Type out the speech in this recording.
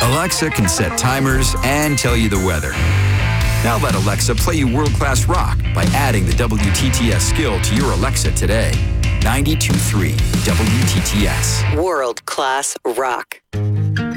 Alexa can set timers and tell you the weather. Now let Alexa play you world-class rock by adding the WTTS skill to your Alexa today. 92.3 WTTS. World-class rock.